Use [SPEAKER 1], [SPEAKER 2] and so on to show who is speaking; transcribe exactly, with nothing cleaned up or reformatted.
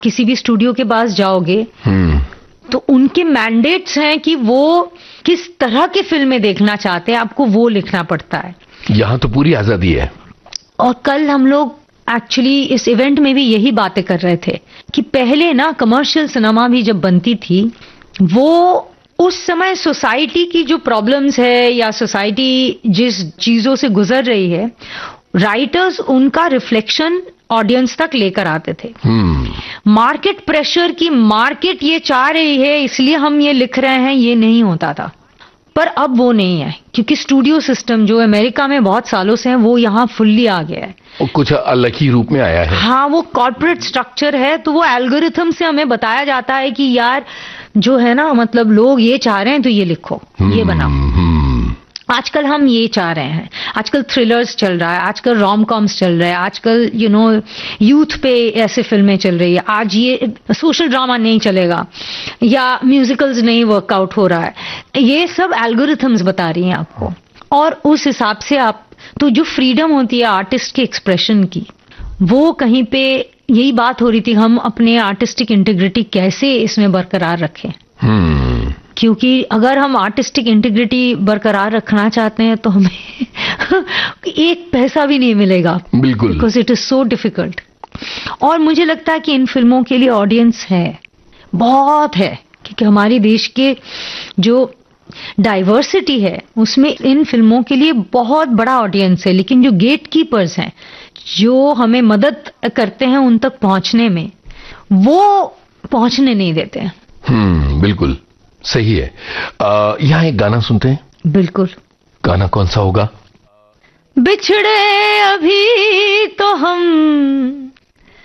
[SPEAKER 1] किसी भी स्टूडियो के पास जाओगे तो उनके मैंडेट्स हैं कि वो किस तरह की फिल्में देखना चाहते हैं, आपको वो लिखना पड़ता है।
[SPEAKER 2] यहाँ तो पूरी आजादी है।
[SPEAKER 1] और कल हम लोग एक्चुअली इस इवेंट में भी यही बातें कर रहे थे कि पहले ना कमर्शियल सिनेमा भी जब बनती थी, वो उस समय सोसाइटी की जो प्रॉब्लम्स है या सोसाइटी जिस चीजों से गुजर रही है, राइटर्स उनका रिफ्लेक्शन ऑडियंस तक लेकर आते थे। मार्केट प्रेशर की मार्केट ये चाह रही है इसलिए हम ये लिख रहे हैं, ये नहीं होता था। पर अब वो नहीं है, क्योंकि स्टूडियो सिस्टम जो अमेरिका में बहुत सालों से है वो यहाँ फुल्ली आ गया है।
[SPEAKER 2] और कुछ अलग ही रूप में आया है।
[SPEAKER 1] हाँ, वो कॉर्पोरेट स्ट्रक्चर है, तो वो एल्गोरिथम से हमें बताया जाता है कि यार जो है ना, मतलब लोग ये चाह रहे हैं तो ये लिखो, ये बनाओ। आजकल हम ये चाह रहे हैं, आजकल थ्रिलर्स चल रहा है, आजकल रोम कॉम्स चल रहा है, आजकल यू नो यूथ पे ऐसे फिल्में चल रही है। आज ये सोशल ड्रामा नहीं चलेगा या म्यूजिकल्स नहीं वर्कआउट हो रहा है, ये सब एल्गोरिथम्स बता रही हैं आपको। और उस हिसाब से आप तो जो फ्रीडम होती है आर्टिस्ट के एक्सप्रेशन की, वो कहीं पे यही बात हो रही थी, हम अपने आर्टिस्टिक इंटीग्रिटी कैसे इसमें बरकरार रखें। hmm. क्योंकि अगर हम आर्टिस्टिक इंटीग्रिटी बरकरार रखना चाहते हैं तो हमें एक पैसा भी नहीं मिलेगा,
[SPEAKER 2] बिल्कुल,
[SPEAKER 1] because it is so difficult. और मुझे लगता है कि इन फिल्मों के लिए ऑडियंस है, बहुत है, क्योंकि हमारे देश के जो डाइवर्सिटी है उसमें इन फिल्मों के लिए बहुत बड़ा ऑडियंस है। लेकिन जो गेट कीपर्स हैं, जो हमें मदद करते हैं उन तक पहुंचने में, वो पहुंचने नहीं देते हैं।
[SPEAKER 2] हम्म, बिल्कुल सही है। आ, यहाँ एक गाना सुनते हैं।
[SPEAKER 1] बिल्कुल।
[SPEAKER 2] गाना कौन सा होगा?
[SPEAKER 1] बिछड़े अभी तो हम